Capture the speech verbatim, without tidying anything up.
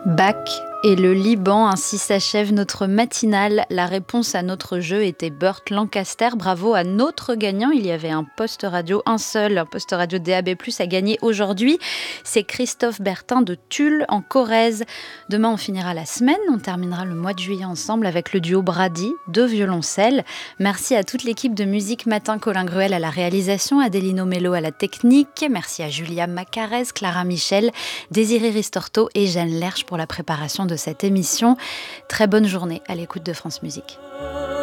Bach et le Liban, ainsi s'achève notre matinale. La réponse à notre jeu était Burt Lancaster. Bravo à notre gagnant. Il y avait un poste radio, un seul, un poste radio D A B plus, à gagner aujourd'hui. C'est Christophe Bertin de Tulle, en Corrèze. Demain, on finira la semaine. On terminera le mois de juillet ensemble avec le duo Brady, deux violoncelles. Merci à toute l'équipe de Musique Matin, Colin Gruel à la réalisation, Adélino Mello à la technique. Merci à Julia Macarez, Clara Michel, Désiré Ristorto et Jeanne Lerche pour la préparation de cette émission. Très bonne journée à l'écoute de France Musique.